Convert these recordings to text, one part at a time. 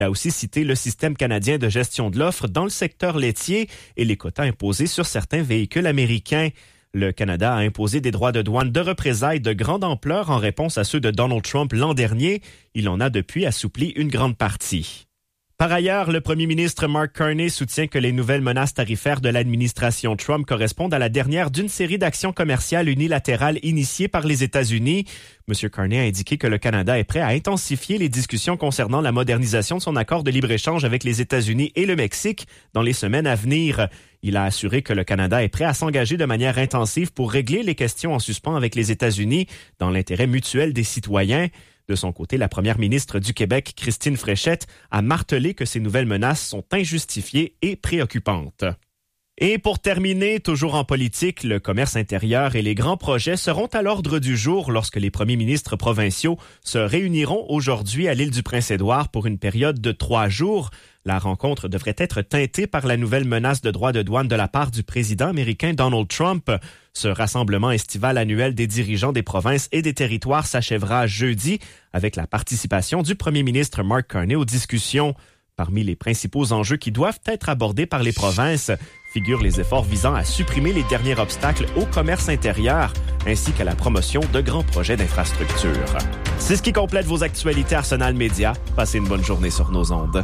Il a aussi cité le système canadien de gestion de l'offre dans le secteur laitier et les quotas imposés sur certains véhicules américains. Le Canada a imposé des droits de douane de représailles de grande ampleur en réponse à ceux de Donald Trump l'an dernier. Il en a depuis assoupli une grande partie. Par ailleurs, le premier ministre Mark Carney soutient que les nouvelles menaces tarifaires de l'administration Trump correspondent à la dernière d'une série d'actions commerciales unilatérales initiées par les États-Unis. M. Carney a indiqué que le Canada est prêt à intensifier les discussions concernant la modernisation de son accord de libre-échange avec les États-Unis et le Mexique dans les semaines à venir. Il a assuré que le Canada est prêt à s'engager de manière intensive pour régler les questions en suspens avec les États-Unis dans l'intérêt mutuel des citoyens. De son côté, la première ministre du Québec, Christine Fréchette, a martelé que ces nouvelles menaces sont injustifiées et préoccupantes. Et pour terminer, toujours en politique, le commerce intérieur et les grands projets seront à l'ordre du jour lorsque les premiers ministres provinciaux se réuniront aujourd'hui à l'île du Prince-Édouard pour une période de 3 jours. La rencontre devrait être teintée par la nouvelle menace de droits de douane de la part du président américain Donald Trump. Ce rassemblement estival annuel des dirigeants des provinces et des territoires s'achèvera jeudi avec la participation du premier ministre Mark Carney aux discussions. Parmi les principaux enjeux qui doivent être abordés par les provinces figurent les efforts visant à supprimer les derniers obstacles au commerce intérieur ainsi qu'à la promotion de grands projets d'infrastructure. C'est ce qui complète vos actualités Arsenal Média. Passez une bonne journée sur nos ondes.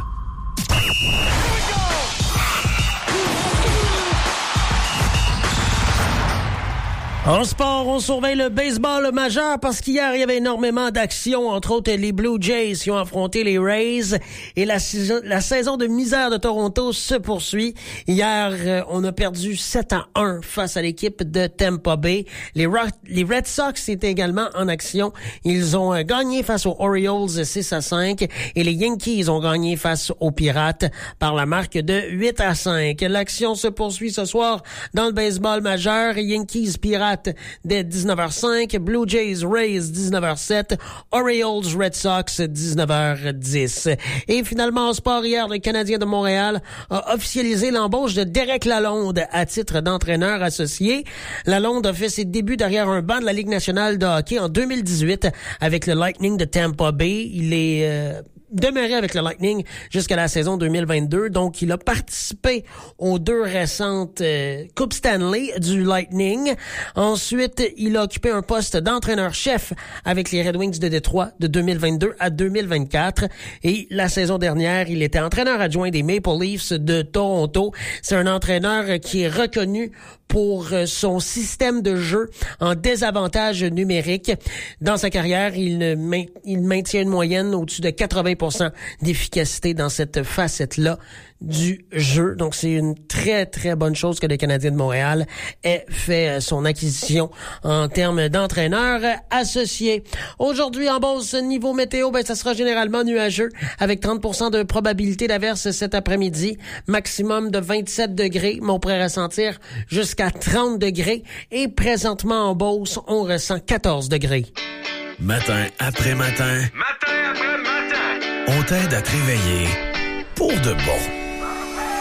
En sport, on surveille le baseball majeur parce qu'hier, il y avait énormément d'actions, entre autres les Blue Jays qui ont affronté les Rays et la saison de misère de Toronto se poursuit. Hier, on a perdu 7-1 face à l'équipe de Tampa Bay. Les Red Sox étaient également en action. Ils ont gagné face aux Orioles 6-5 et les Yankees ont gagné face aux Pirates par la marque de 8-5. L'action se poursuit ce soir dans le baseball majeur. Yankees Pirates dès 19h05, Blue Jays Rays 19h07, Orioles Red Sox 19h10. Et finalement en sport hier, le Canadien de Montréal a officialisé l'embauche de Derek Lalonde à titre d'entraîneur associé. Lalonde a fait ses débuts derrière un banc de la Ligue nationale de hockey en 2018 avec le Lightning de Tampa Bay. Il est demeuré avec le Lightning jusqu'à la saison 2022. Donc, il a participé aux 2 récentes Coupes Stanley du Lightning. Ensuite, il a occupé un poste d'entraîneur-chef avec les Red Wings de Détroit de 2022 à 2024. Et la saison dernière, il était entraîneur adjoint des Maple Leafs de Toronto. C'est un entraîneur qui est reconnu pour son système de jeu en désavantage numérique. Dans sa carrière, il maintient une moyenne au-dessus de 80% d'efficacité dans cette facette-là du jeu. Donc, c'est une très, très bonne chose que le Canadien de Montréal ait fait son acquisition en termes d'entraîneur associé. Aujourd'hui, en Beauce, niveau météo, ça sera généralement nuageux avec 30% de probabilité d'averse cet après-midi. Maximum de 27 degrés, mais on pourrait ressentir jusqu'à 30 degrés. Et présentement, en Beauce, on ressent 14 degrés. Matin après matin. Matin après matin. On t'aide à te réveiller pour de bon.